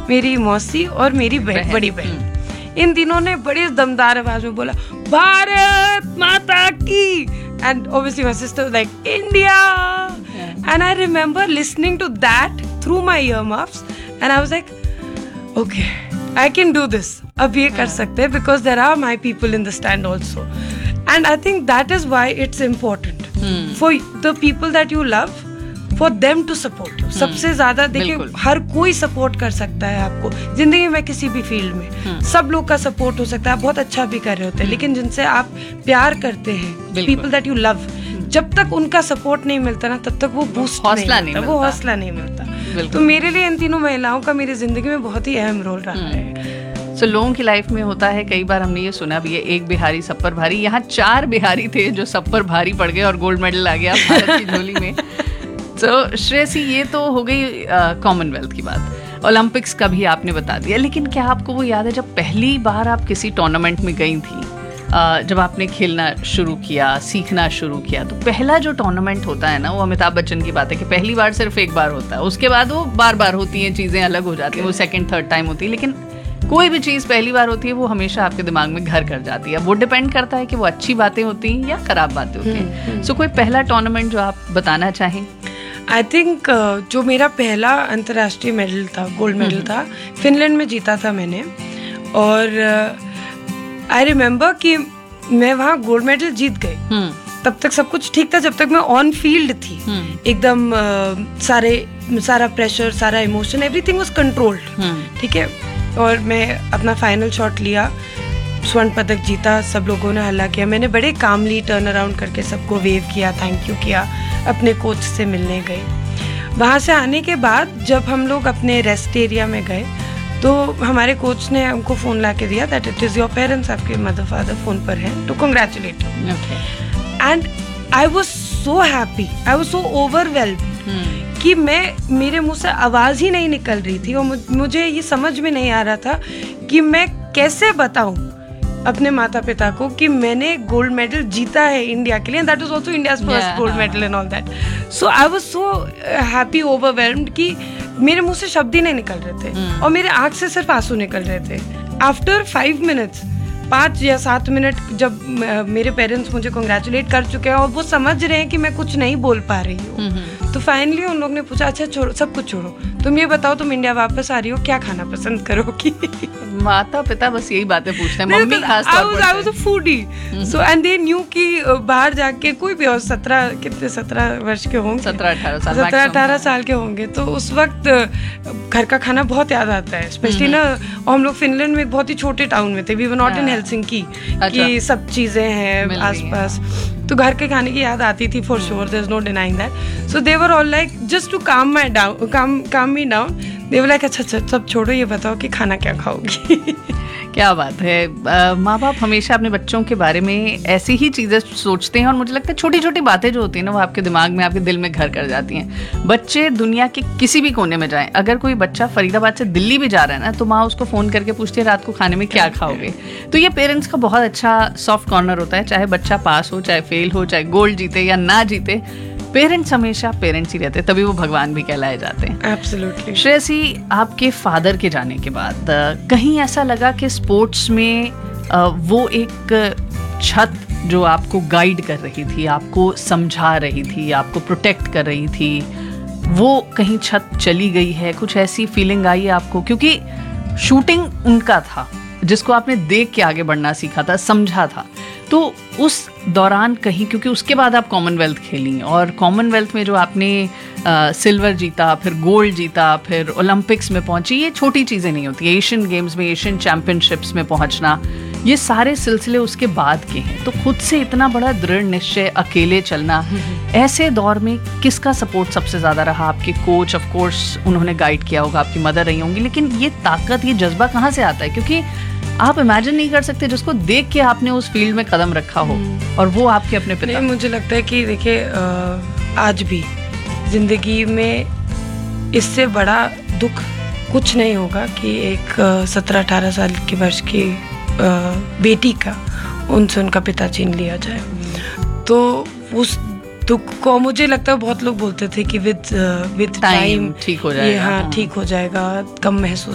मेरी मौसी और मेरी बड़ी बहन, इन तीनों ने बड़ी दमदार आवाज में बोला भारत माता की, and obviously my sister was like India, and I remember listening to that through my earmuffs and I was like okay, I can do this, अब ये कर सकते हैं, because there are my people in the stand also, and I think that is why it's important for the people that you love, for them to support you. सबसे ज्यादा देखिए, हर कोई support कर सकता है आपको जिंदगी में, किसी भी फील्ड में सब लोग का सपोर्ट हो सकता है, आप बहुत अच्छा भी कर रहे होते हैं, लेकिन जिनसे आप प्यार करते हैं, पीपल दैट यू लव, जब तक उनका सपोर्ट नहीं मिलता ना, तब तक वो बूस्ट हौसला नहीं मिलता, वो हौसला नहीं मिलता। तो मेरे लिए इन तीनों महिलाओं का मेरी जिंदगी में बहुत ही अहम रोल रहा है। सो लोगों की लाइफ में होता है, कई बार हमने ये सुना भी है, एक बिहारी सब पर भारी। यहाँ 4 बिहारी थे जो सब पर भारी पड़ गए और गोल्ड मेडल आ गया भारत की झोली में। तो श्रेयसी, ये तो हो गई कॉमनवेल्थ की बात, ओलंपिक्स का भी आपने बता दिया, लेकिन क्या आपको वो याद है जब पहली बार आप किसी टूर्नामेंट में गई थी, जब आपने खेलना शुरू किया, सीखना शुरू किया, तो पहला जो टूर्नामेंट होता है ना, वो अमिताभ बच्चन की बात है कि पहली बार सिर्फ एक बार होता है, उसके बाद वो बार बार होती हैं, चीज़ें अलग हो जाती हैं, वो सेकंड थर्ड टाइम होती है, लेकिन कोई भी चीज़ पहली बार होती है वो हमेशा आपके दिमाग में घर कर जाती है। वो डिपेंड करता है कि वो अच्छी बातें होती हैं या खराब बातें होती हैं। सो कोई पहला टूर्नामेंट जो आप बताना चाहें? आई थिंक जो मेरा पहला अंतर्राष्ट्रीय मेडल था, गोल्ड मेडल था, फिनलैंड में जीता था मैंने, और आई रिमेम्बर कि मैं वहाँ गोल्ड मेडल जीत गई। तब तक सब कुछ ठीक था, जब तक मैं ऑन फील्ड थी, एकदम सारा प्रेशर, सारा इमोशन, एवरीथिंग वाज कंट्रोल्ड, ठीक है। और मैं अपना फाइनल शॉट लिया, स्वर्ण पदक जीता, सब लोगों ने हल्ला किया, मैंने बड़े कामली टर्न अराउंड करके सबको वेव किया, थैंक यू किया, अपने कोच से मिलने गई। वहाँ से आने के बाद जब हम लोग अपने रेस्ट एरिया में गए, तो हमारे कोच ने हमको फ़ोन ला के दिया that it is your parents, आपके मदर फादर फ़ोन पर हैं, to congratulate you. And I was so happy, I was so overwhelmed कि मेरे मुंह से आवाज़ ही नहीं निकल रही थी, और मुझे ये समझ में नहीं आ रहा था कि मैं कैसे बताऊं अपने माता पिता को कि मैंने गोल्ड मेडल जीता है इंडिया के लिए, that was also India's first gold medal and all that. So I was so happy, overwhelmed कि मेरे मुंह से शब्द ही नहीं निकल रहे थे और मेरे आँख से सिर्फ आंसू निकल रहे थे। आफ्टर 5 मिनट्स, 5 या 7 मिनट, जब मेरे पेरेंट्स मुझे कंग्रेचुलेट कर चुके हैं और वो समझ रहे हैं कि मैं कुछ नहीं बोल पा रही हूँ, तो फाइनली उन लोग ने पूछा, अच्छा छोड़ो, सब कुछ छोड़ो, तुम ये बताओ, तुम इंडिया वापस आ रही हो, क्या खाना पसंद करोगी? माता पिता बस यही बातें पूछते हैं, मम्मी खास तौर पर। I was a foodie, so and they knew कि बाहर जाके कोई भी और 17 वर्ष के होंगे, 17-18 साल के होंगे, तो उस वक्त घर का खाना बहुत याद आता है, स्पेशली ना, और हम लोग फिनलैंड में एक बहुत ही छोटे टाउन में थे, we were not in Helsinki, कि सब चीजें हैं आसपास, तो घर के खाने की याद आती थी for sure, there is no denying that. So they were all like, just to काम me down, they were like, अच्छा सब छोड़ो, ये बताओ कि खाना क्या खाओगी? क्या बात है। माँ बाप हमेशा अपने बच्चों के बारे में ऐसी ही चीज़ें सोचते हैं, और मुझे लगता है छोटी छोटी बातें जो होती हैं ना, वो आपके दिमाग में, आपके दिल में घर कर जाती हैं। बच्चे दुनिया के किसी भी कोने में जाएं, अगर कोई बच्चा फरीदाबाद से दिल्ली भी जा रहा है ना, तो माँ उसको फ़ोन करके पूछती है रात को खाने में क्या खाओगे। तो ये पेरेंट्स का बहुत अच्छा सॉफ्ट कॉर्नर होता है, चाहे बच्चा पास हो, चाहे फेल हो, चाहे गोल्ड जीते या ना जीते, पेरेंट्स हमेशा पेरेंट्स ही रहते हैं, तभी वो भगवान भी कहलाए जाते हैं। एब्सोल्युटली। श्रेयसी, आपके फादर के जाने के बाद कहीं ऐसा लगा कि स्पोर्ट्स में वो एक छत जो आपको गाइड कर रही थी, आपको समझा रही थी, आपको प्रोटेक्ट कर रही थी, वो कहीं छत चली गई है? कुछ ऐसी फीलिंग आई है आपको? क्योंकि शूटिंग उनका था जिसको आपने देख के आगे बढ़ना सीखा था, समझा था, तो उस दौरान कहीं, क्योंकि उसके बाद आप कॉमनवेल्थ खेली, और कॉमनवेल्थ में जो आपने सिल्वर जीता, फिर गोल्ड जीता, फिर ओलंपिक्स में पहुंची, ये छोटी चीज़ें नहीं होती। एशियन गेम्स में, एशियन चैम्पियनशिप्स में पहुंचना, ये सारे सिलसिले उसके बाद के हैं। तो खुद से इतना बड़ा दृढ़ निश्चय, अकेले चलना, ऐसे दौर में किसका सपोर्ट सबसे ज़्यादा रहा? आपके कोच, ऑफ कोर्स उन्होंने गाइड किया होगा, आपकी मदर रही होंगी, लेकिन ये ताकत, ये जज्बा कहाँ से आता है? क्योंकि आप इमेजिन नहीं कर सकते जिसको देख के आपने उस फील्ड में कदम रखा हो, और वो आपके अपने पिता। मुझे लगता है कि देखिए, आज भी जिंदगी में इससे बड़ा दुख कुछ नहीं होगा कि एक 17-18 साल की वर्ष की बेटी का उनसे उनका पिता छीन लिया जाए। तो उस दुख को, मुझे लगता है बहुत लोग बोलते थे कि विद टाइम ठीक हो जाएगा, हाँ, ठीक हो जाएगा, कम महसूस